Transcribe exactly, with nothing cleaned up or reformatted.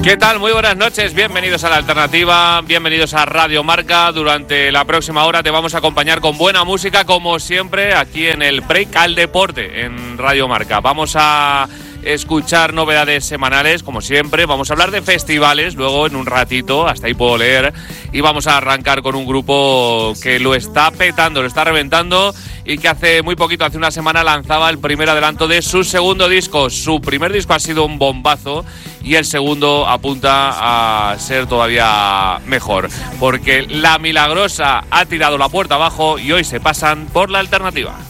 ¿Qué tal? Muy buenas noches, bienvenidos a La Alternativa, bienvenidos a Radio Marca. Durante la próxima hora te vamos a acompañar con buena música, como siempre, aquí en el Break al Deporte, en Radio Marca. Vamos a escuchar novedades semanales, como siempre, vamos a hablar de festivales, luego en un ratito, hasta ahí puedo leer, y vamos a arrancar con un grupo que lo está petando, lo está reventando, y que hace muy poquito, hace una semana, lanzaba el primer adelanto de su segundo disco. Su primer disco ha sido un bombazo, y el segundo apunta a ser todavía mejor, porque La Milagrosa ha tirado la puerta abajo y hoy se pasan por La Alternativa.